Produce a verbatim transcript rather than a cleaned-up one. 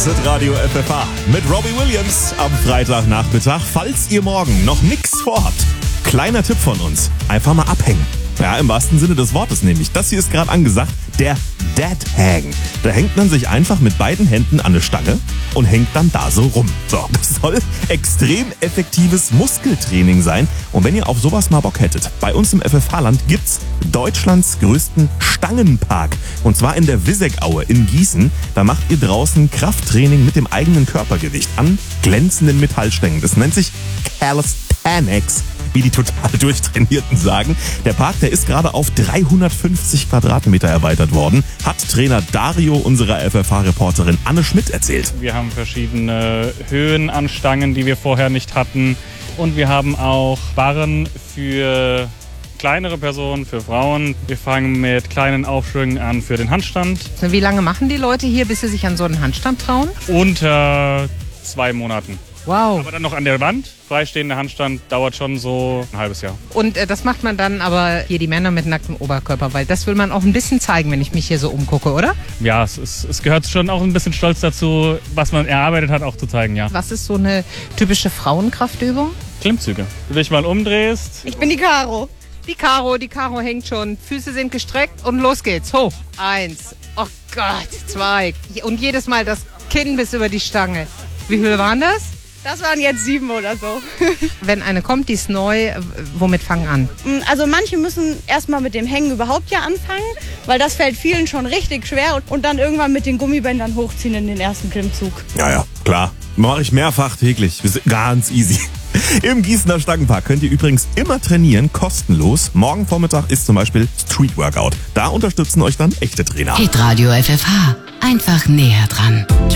Radio F F H mit Robbie Williams am Freitagnachmittag. Falls ihr morgen noch nichts vorhabt, kleiner Tipp von uns, einfach mal abhängen. Ja, im wahrsten Sinne des Wortes nämlich. Das hier ist gerade angesagt, der Dead Hang. Da hängt man sich einfach mit beiden Händen an eine Stange und hängt dann da so rum. So, das soll extrem effektives Muskeltraining sein. Und wenn ihr auf sowas mal Bock hättet, bei uns im F F H-Land gibt's Deutschlands größten Stangenpark. Und zwar in der Wissegaue in Gießen. Da macht ihr draußen Krafttraining mit dem eigenen Körpergewicht an glänzenden Metallstängen. Das nennt sich Calisthenics, wie die total Durchtrainierten sagen. Der Park, der ist gerade auf dreihundertfünfzig Quadratmeter erweitert worden, hat Trainer Dario unserer F F H-Reporterin Anne Schmidt erzählt. Wir haben verschiedene Höhen an Stangen, die wir vorher nicht hatten. Und wir haben auch Barren für kleinere Personen, für Frauen. Wir fangen mit kleinen Aufschwüngen an für den Handstand. Wie lange machen die Leute hier, bis sie sich an so einen Handstand trauen? Unter zwei Monaten. Wow. Aber dann noch an der Wand. Freistehender Handstand dauert schon so ein halbes Jahr. Und äh, das macht man dann aber hier die Männer mit nacktem Oberkörper, weil das will man auch ein bisschen zeigen, wenn ich mich hier so umgucke, oder? Ja, es, ist, es gehört schon auch ein bisschen stolz dazu, was man erarbeitet hat, auch zu zeigen, ja. Was ist so eine typische Frauenkraftübung? Klimmzüge. Wenn du dich mal umdrehst. Ich bin die Caro. Die Caro, die Caro hängt schon. Füße sind gestreckt und los geht's. Hoch. Eins. Oh Gott. Zwei. Und jedes Mal das Kinn bis über die Stange. Wie viele waren das? Das waren jetzt sieben oder so. Wenn eine kommt, die ist neu, womit fangen an? Also manche müssen erstmal mit dem Hängen überhaupt ja anfangen, weil das fällt vielen schon richtig schwer und dann irgendwann mit den Gummibändern hochziehen in den ersten Klimmzug. Ja, ja, klar. Mache ich mehrfach täglich. Ganz easy. Im Gießener Stangenpark könnt ihr übrigens immer trainieren, kostenlos. Morgen Vormittag ist zum Beispiel Street Workout. Da unterstützen euch dann echte Trainer. Hitradio F F H. Einfach näher dran.